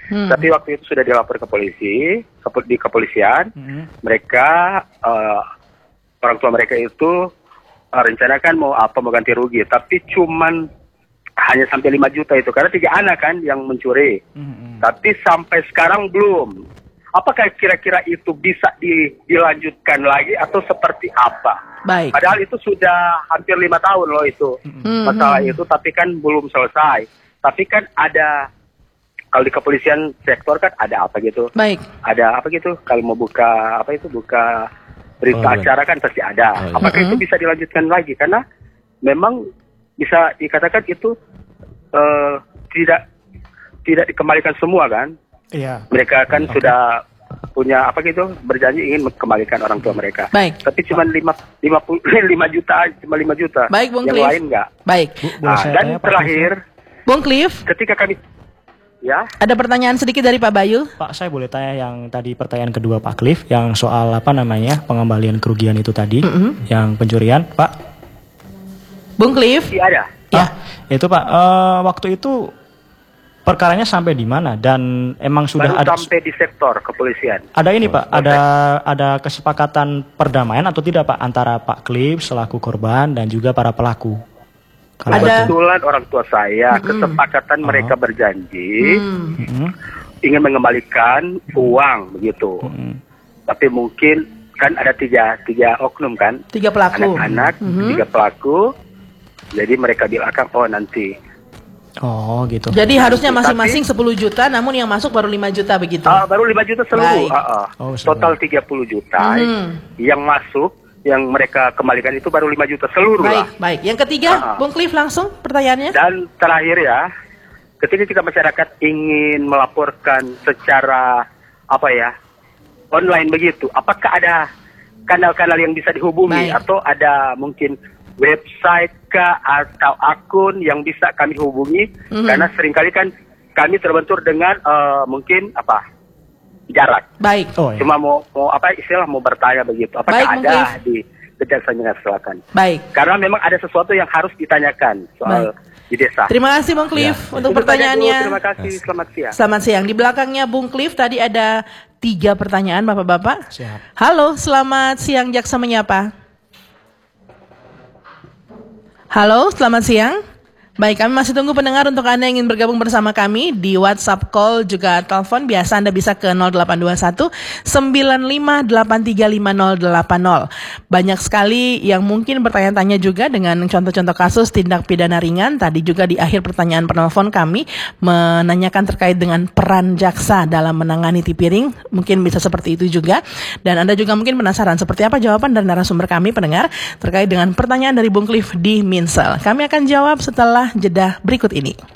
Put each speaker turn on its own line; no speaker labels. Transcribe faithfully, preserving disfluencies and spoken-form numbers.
Hmm.
Tapi waktu itu sudah dilapor ke polisi, ke- di kepolisian. Hmm. Mereka, uh, orang tua mereka itu uh, rencanakan mau apa, mau ganti rugi. Tapi cuman hanya sampai lima juta itu. Karena tiga anak kan yang mencuri. Hmm. Tapi sampai sekarang belum. Apakah kira-kira itu bisa di, dilanjutkan lagi atau seperti apa?
Baik.
Padahal itu sudah hampir lima tahun loh itu hmm. masalah itu, tapi kan belum selesai. Tapi kan ada, kalau di kepolisian sektor kan ada apa gitu? Baik. Ada apa gitu? Kalau mau buka apa itu buka berita oh, acara kan pasti ada. Oh, iya. Apakah hmm. itu bisa dilanjutkan lagi? Karena memang bisa dikatakan itu uh, tidak tidak dikembalikan semua kan? Iya. Mereka kan okay. sudah punya apa gitu berjanji ingin mengembalikan orang tua mereka. Baik. Tapi cuma lima lima puluh lima juta cuma lima juta. Baik, Bung Yang Cliff. Lain enggak. Baik. Bu, nah, dan tanya, terakhir,
Bung Cliff.
Ketika kami ya.
Ada pertanyaan sedikit dari Pak Bayu.
Pak, saya boleh tanya yang tadi pertanyaan kedua Pak Cliff yang soal apa namanya pengembalian kerugian itu tadi, mm-hmm. yang pencurian, Pak.
Bung Cliff.
Iya ada.
Ah, ya. Itu Pak, uh, waktu itu perkaranya sampai di mana dan emang sudah
Baru
ada
sampai di sektor kepolisian.
Ada ini Pak, ada ada kesepakatan perdamaian atau tidak Pak antara Pak Cliff selaku korban dan juga para pelaku?
Kalau ada kebetulan orang tua saya mm-hmm. kesepakatan uh-huh. mereka berjanji mm-hmm. ingin mengembalikan uang begitu. Mm-hmm. Tapi mungkin kan ada tiga tiga oknum kan?
Tiga pelaku.
Anak-anak, mm-hmm. tiga pelaku. Jadi mereka bilang oh nanti.
Oh gitu.
Jadi harusnya masing-masing sepuluh juta, namun yang masuk baru lima juta begitu?
Uh, baru lima juta seluruh. Uh, uh.
Oh,
total tiga puluh juta. Mm-hmm. Yang masuk, yang mereka kembalikan itu baru lima juta seluruh.
Baik,
lah.
baik. Yang ketiga, uh, uh. Bung Cliff langsung pertanyaannya.
Dan terakhir ya, ketika kita masyarakat ingin melaporkan secara apa ya, online begitu, apakah ada kanal-kanal yang bisa dihubungi baik. Atau ada mungkin website kah atau akun yang bisa kami hubungi mm-hmm. karena seringkali kan kami terbentur dengan uh, mungkin apa jarak. Baik. Oh, iya. Cuma mau mau apa istilah mau bertanya begitu. Apakah baik, ada mungkin. Di Kejaksaan Negeri Selatan? Baik. Karena memang ada sesuatu yang harus ditanyakan soal baik. Di desa.
Terima kasih Bung Cliff ya. Untuk Itu pertanyaannya.
Terima kasih. Selamat siang.
Selamat siang. Di belakangnya Bung Cliff tadi ada tiga pertanyaan Bapak-bapak. Siap. Halo, selamat siang Jaksa Menyapa. Halo, selamat siang. Baik, kami masih tunggu pendengar untuk Anda yang ingin bergabung bersama kami di WhatsApp call juga telepon. Biasa Anda bisa ke nol delapan dua satu sembilan lima delapan tiga lima nol delapan nol. Banyak sekali yang mungkin bertanya-tanya juga dengan contoh-contoh kasus tindak pidana ringan. Tadi juga di akhir pertanyaan penelpon kami menanyakan terkait dengan peran jaksa dalam menangani tipiring. Mungkin bisa seperti itu juga. Dan Anda juga mungkin penasaran seperti apa jawaban dari narasumber kami pendengar terkait dengan pertanyaan dari Bung Cliff di Minsel. Kami akan jawab setelah jeda berikut ini.